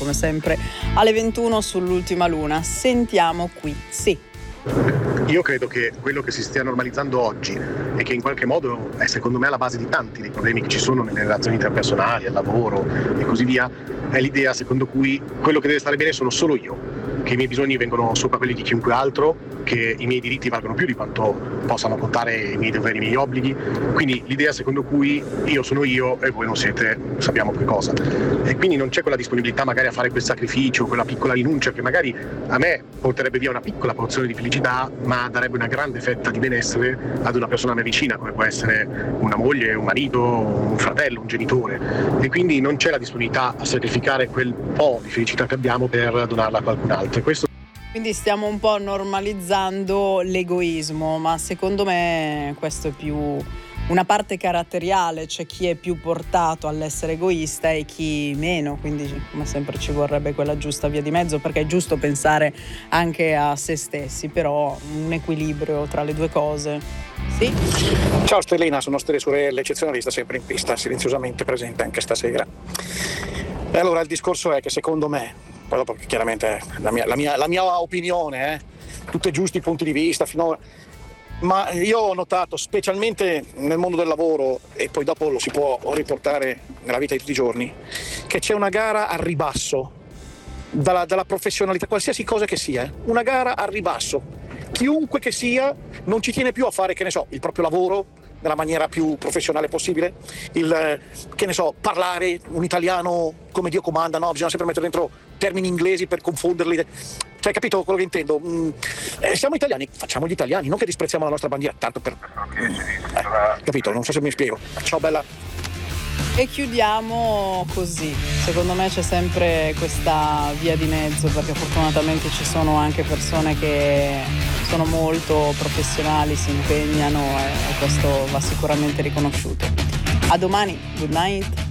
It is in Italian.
come sempre alle 21 sull'Ultima Luna. Sentiamo qui, sì. Io credo che quello che si stia normalizzando oggi e che in qualche modo è secondo me alla base di tanti dei problemi che ci sono nelle relazioni interpersonali, al lavoro e così via, è l'idea secondo cui quello che deve stare bene sono solo io, che i miei bisogni vengono sopra quelli di chiunque altro, che i miei diritti valgono più di quanto possano contare i miei doveri, i miei obblighi. Quindi l'idea secondo cui io sono io e voi non siete sappiamo che cosa, e quindi non c'è quella disponibilità magari a fare quel sacrificio, quella piccola rinuncia che magari a me porterebbe via una piccola porzione di felicità ma darebbe una grande fetta di benessere ad una persona a me vicina, come può essere una moglie, un marito, un fratello, un genitore, e quindi non c'è la disponibilità a sacrificare quel po' di felicità che abbiamo per donarla a qualcun altro. E questo Quindi stiamo un po' normalizzando l'egoismo, ma secondo me questo è più una parte caratteriale, c'è chi è più portato all'essere egoista e chi meno, quindi come sempre ci vorrebbe quella giusta via di mezzo, perché è giusto pensare anche a se stessi, però un equilibrio tra le due cose. Sì? Ciao Stellina, sono Stelle Surel, eccezionalista sempre in pista, silenziosamente presente anche stasera. E allora il discorso è che secondo me, poi dopo chiaramente la mia opinione, tutti giusti punti di vista finora, ma io ho notato, specialmente nel mondo del lavoro, e poi dopo lo si può riportare nella vita di tutti i giorni, che c'è una gara al ribasso dalla professionalità, qualsiasi cosa che sia, una gara al ribasso. Chiunque che sia non ci tiene più a fare, che ne so, il proprio lavoro nella maniera più professionale possibile, parlare un italiano come Dio comanda, no? Bisogna sempre mettere dentro termini inglesi per confonderli. Cioè, capito quello che intendo? Siamo italiani, facciamo gli italiani, non che disprezziamo la nostra bandiera, tanto per... capito? Non so se mi spiego. Ciao bella. E chiudiamo così. Secondo me c'è sempre questa via di mezzo, perché fortunatamente ci sono anche persone che sono molto professionali, si impegnano e questo va sicuramente riconosciuto. A domani, good night.